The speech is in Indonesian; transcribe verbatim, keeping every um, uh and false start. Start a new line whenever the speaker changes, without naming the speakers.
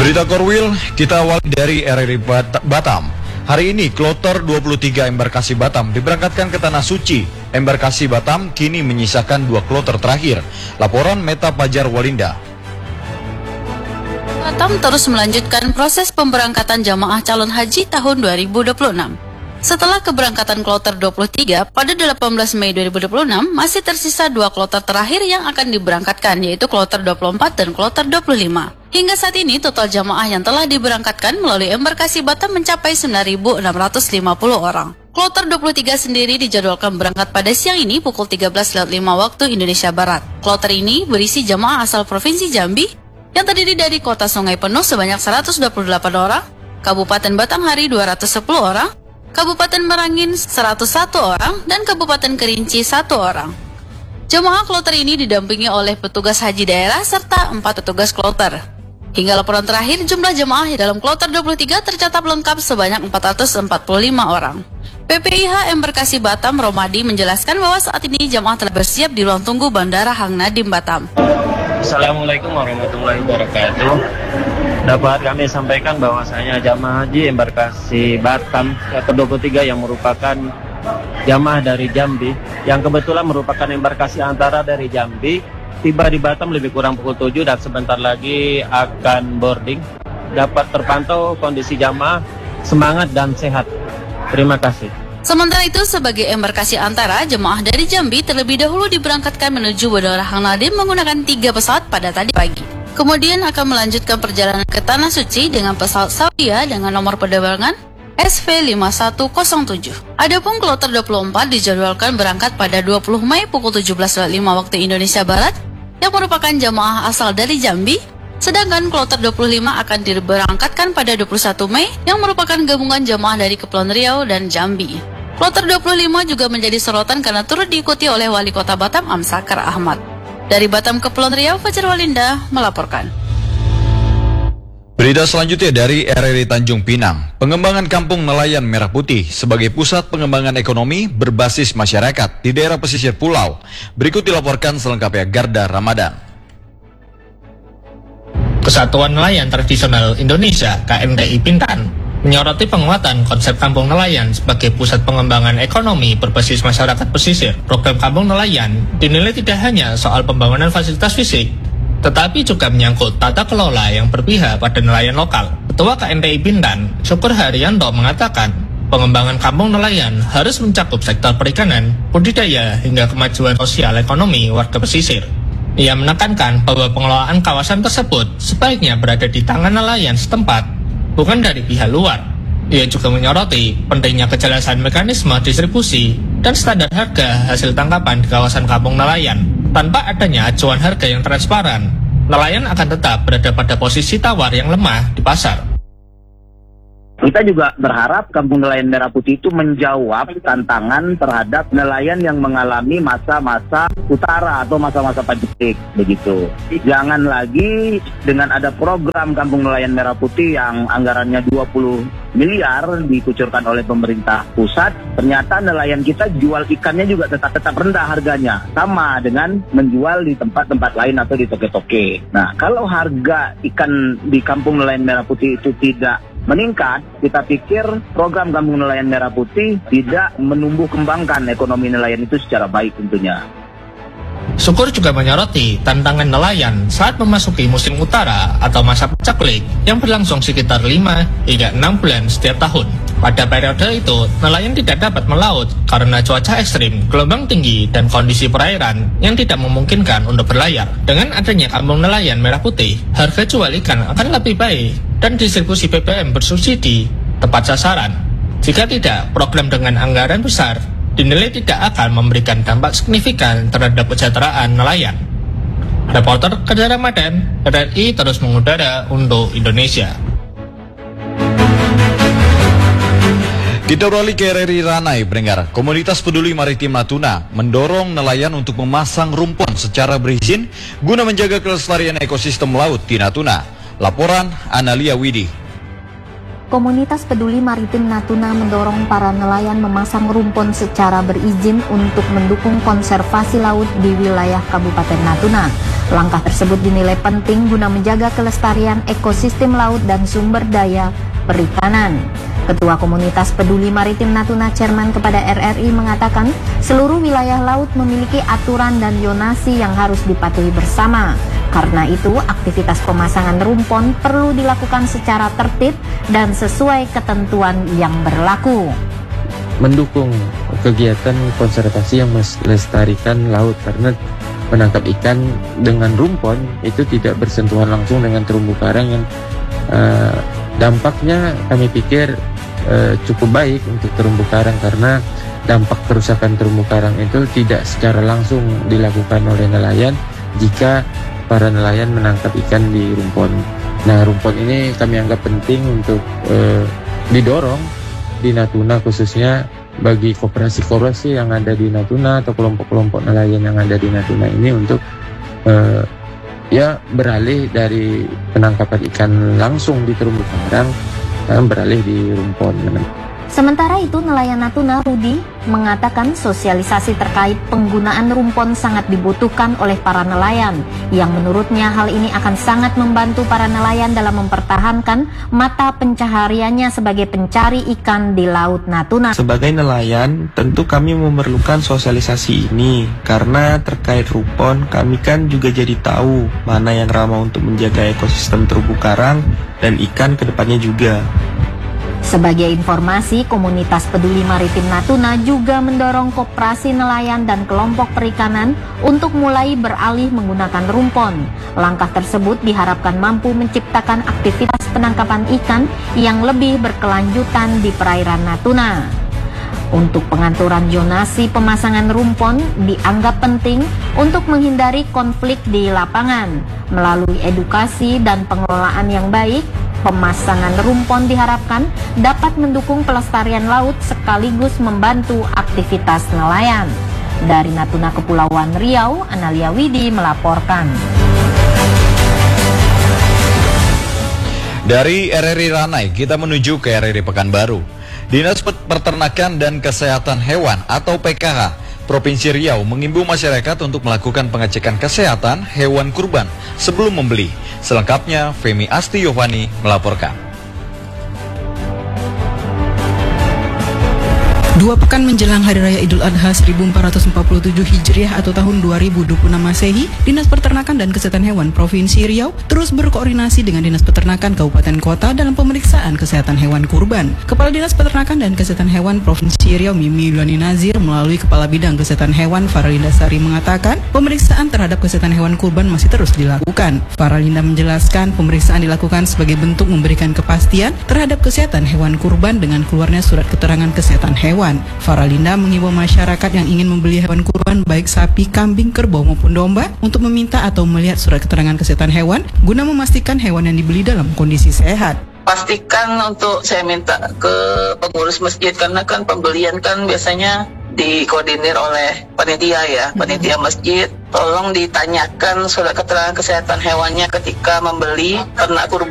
Berita Korwil kita awali dari R R I Bat- Batam. Hari ini kloter dua puluh tiga embarkasi Batam diberangkatkan ke Tanah Suci. Embarkasi Batam kini menyisakan dua kloter terakhir. Laporan Meta Pajar Walinda.
Batam terus melanjutkan proses pemberangkatan jamaah calon haji tahun dua ribu dua puluh enam. Setelah keberangkatan kloter dua puluh tiga pada delapan belas Mei dua ribu dua puluh enam, masih tersisa dua kloter terakhir yang akan diberangkatkan, yaitu kloter dua puluh empat dan kloter dua puluh lima. Hingga saat ini, total jamaah yang telah diberangkatkan melalui embarkasi Batam mencapai sembilan ribu enam ratus lima puluh orang. Kloter dua puluh tiga sendiri dijadwalkan berangkat pada siang ini pukul tiga belas lewat lima waktu Indonesia Barat. Kloter ini berisi jamaah asal Provinsi Jambi yang terdiri dari Kota Sungai Penuh sebanyak seratus dua puluh delapan orang, Kabupaten Batanghari dua ratus sepuluh orang, Kabupaten Merangin seratus satu orang, dan Kabupaten Kerinci satu orang. Jemaah kloter ini didampingi oleh petugas haji daerah serta empat petugas kloter. Hingga laporan terakhir, jumlah jemaah dalam kloter dua puluh tiga tercatat lengkap sebanyak empat ratus empat puluh lima orang. P P I H Embarkasi Batam Romadi menjelaskan bahwa saat ini jemaah telah bersiap di ruang tunggu Bandara Hang Nadim Batam.
Assalamualaikum warahmatullahi wabarakatuh. Dapat kami sampaikan bahwasanya jamaah haji embarkasi Batam ke dua puluh tiga yang merupakan jamaah dari Jambi, yang kebetulan merupakan embarkasi antara dari Jambi, tiba di Batam lebih kurang pukul tujuh dan sebentar lagi akan boarding. Dapat terpantau kondisi jamaah semangat dan sehat. Terima kasih.
Sementara itu, sebagai embarkasi antara, jemaah dari Jambi terlebih dahulu diberangkatkan menuju Bandara Hang Nadim menggunakan tiga pesawat pada tadi pagi. Kemudian akan melanjutkan perjalanan ke Tanah Suci dengan pesawat Saudia dengan nomor penerbangan S V lima satu nol tujuh. Adapun kloter dua puluh empat dijadwalkan berangkat pada dua puluh Mei pukul tujuh belas lewat lima waktu Indonesia Barat yang merupakan jemaah asal dari Jambi. Sedangkan kloter dua puluh lima akan diberangkatkan pada dua puluh satu Mei yang merupakan gabungan jemaah dari Kepulauan Riau dan Jambi. Kloter dua puluh lima juga menjadi sorotan karena turut diikuti oleh Wali Kota Batam Amsakar Ahmad. Dari Batam Kepulauan Riau, Fajar Walinda melaporkan.
Berita selanjutnya dari R R I Tanjung Pinang. Pengembangan Kampung Nelayan Merah Putih sebagai pusat pengembangan ekonomi berbasis masyarakat di daerah pesisir pulau. Berikut dilaporkan selengkapnya Garda Ramadan.
Kesatuan Nelayan Tradisional Indonesia K N T I Bintan menyoroti penguatan konsep kampung nelayan sebagai pusat pengembangan ekonomi berbasis masyarakat pesisir. Program Kampung Nelayan dinilai tidak hanya soal pembangunan fasilitas fisik, tetapi juga menyangkut tata kelola yang berpihak pada nelayan lokal. Ketua K N T I Bintan, Syukur Haryanto, mengatakan pengembangan kampung nelayan harus mencakup sektor perikanan, budidaya, hingga kemajuan sosial ekonomi warga pesisir. Ia menekankan bahwa pengelolaan kawasan tersebut sebaiknya berada di tangan nelayan setempat, bukan dari pihak luar. Ia juga menyoroti pentingnya kejelasan mekanisme distribusi dan standar harga hasil tangkapan di kawasan kampung nelayan. Tanpa adanya acuan harga yang transparan, nelayan akan tetap berada pada posisi tawar yang lemah di pasar.
Kita juga berharap Kampung Nelayan Merah Putih itu menjawab tantangan terhadap nelayan yang mengalami masa-masa utara atau masa-masa paceklik, begitu. Jangan lagi dengan ada program Kampung Nelayan Merah Putih yang anggarannya dua puluh miliar dikucurkan oleh pemerintah pusat, ternyata nelayan kita jual ikannya juga tetap tetap rendah harganya, sama dengan menjual di tempat-tempat lain atau di toke-toke. Nah, kalau harga ikan di Kampung Nelayan Merah Putih itu tidak meningkat, kita pikir program Kampung Nelayan Merah Putih tidak menumbuh kembangkan ekonomi nelayan itu secara baik tentunya.
Syukur juga menyoroti tantangan nelayan saat memasuki musim utara atau masa paceklik yang berlangsung sekitar lima hingga enam bulan setiap tahun. Pada periode itu, nelayan tidak dapat melaut karena cuaca ekstrim, gelombang tinggi, dan kondisi perairan yang tidak memungkinkan untuk berlayar. Dengan adanya Kampung Nelayan Merah Putih, harga jual ikan akan lebih baik dan distribusi B B M bersubsidi tepat sasaran. Jika tidak, program dengan anggaran besar dinilai tidak akan memberikan dampak signifikan terhadap kesejahteraan nelayan. Reporter Garda Ramadan, R R I terus mengudara untuk Indonesia.
Kita beralih ke R R I Ranai, pendengar. Komunitas Peduli Maritim Natuna mendorong nelayan untuk memasang rumpon secara berizin guna menjaga kelestarian ekosistem laut di Natuna. Laporan Analia Widi.
Komunitas Peduli Maritim Natuna mendorong para nelayan memasang rumpon secara berizin untuk mendukung konservasi laut di wilayah Kabupaten Natuna. Langkah tersebut dinilai penting guna menjaga kelestarian ekosistem laut dan sumber daya perikanan. Ketua Komunitas Peduli Maritim Natuna Chairman kepada R R I mengatakan seluruh wilayah laut memiliki aturan dan zonasi yang harus dipatuhi bersama. Karena itu, aktivitas pemasangan rumpon perlu dilakukan secara tertib dan sesuai ketentuan yang berlaku.
Mendukung kegiatan konservasi yang melestarikan laut, karena menangkap ikan dengan rumpon itu tidak bersentuhan langsung dengan terumbu karang yang uh, dampaknya kami pikir uh, cukup baik untuk terumbu karang, karena dampak kerusakan terumbu karang itu tidak secara langsung dilakukan oleh nelayan jika para nelayan menangkap ikan di rumpon. Nah, rumpon ini kami anggap penting untuk uh, didorong di Natuna, khususnya bagi koperasi-koperasi yang ada di Natuna atau kelompok-kelompok nelayan yang ada di Natuna ini untuk uh, ya beralih dari penangkapan ikan langsung di terumbu karang, uh, beralih di rumpon.
Sementara itu, nelayan Natuna Rudi mengatakan sosialisasi terkait penggunaan rumpon sangat dibutuhkan oleh para nelayan, yang menurutnya hal ini akan sangat membantu para nelayan dalam mempertahankan mata pencahariannya sebagai pencari ikan di Laut Natuna.
Sebagai nelayan, tentu kami memerlukan sosialisasi ini, karena terkait rumpon, kami kan juga jadi tahu mana yang ramah untuk menjaga ekosistem terumbu karang dan ikan kedepannya juga.
Sebagai informasi, Komunitas Peduli Maritim Natuna juga mendorong koperasi nelayan dan kelompok perikanan untuk mulai beralih menggunakan rumpon. Langkah tersebut diharapkan mampu menciptakan aktivitas penangkapan ikan yang lebih berkelanjutan di perairan Natuna. Untuk pengaturan zonasi pemasangan rumpon dianggap penting untuk menghindari konflik di lapangan. Melalui edukasi dan pengelolaan yang baik, pemasangan rumpon diharapkan dapat mendukung pelestarian laut sekaligus membantu aktivitas nelayan. Dari Natuna Kepulauan Riau, Analia Widi melaporkan.
Dari R R I Ranai, kita menuju ke R R I Pekanbaru. Dinas Peternakan dan Kesehatan Hewan atau P K H Provinsi Riau mengimbau masyarakat untuk melakukan pengecekan kesehatan hewan kurban sebelum membeli. Selengkapnya, Femi Asti Yovani melaporkan.
Dua pekan menjelang Hari Raya Idul Adha seribu empat ratus empat puluh tujuh Hijriah atau tahun dua ribu dua puluh enam Masehi, Dinas Peternakan dan Kesehatan Hewan Provinsi Riau terus berkoordinasi dengan Dinas Peternakan Kabupaten Kota dalam pemeriksaan kesehatan hewan kurban. Kepala Dinas Peternakan dan Kesehatan Hewan Provinsi Riau Mimi Yulani Nazir melalui Kepala Bidang Kesehatan Hewan Faralinda Sari mengatakan pemeriksaan terhadap kesehatan hewan kurban masih terus dilakukan. Faralinda menjelaskan pemeriksaan dilakukan sebagai bentuk memberikan kepastian terhadap kesehatan hewan kurban dengan keluarnya surat keterangan kesehatan hewan. Faralinda mengimbau masyarakat yang ingin membeli hewan kurban baik sapi, kambing, kerbau maupun domba untuk meminta atau melihat surat keterangan kesehatan hewan guna memastikan hewan yang dibeli dalam kondisi sehat.
Pastikan untuk saya minta ke pengurus masjid, karena kan pembelian kan biasanya dikoordinir oleh panitia ya, panitia masjid. Tolong ditanyakan surat keterangan kesehatan hewannya ketika membeli ternak kurban.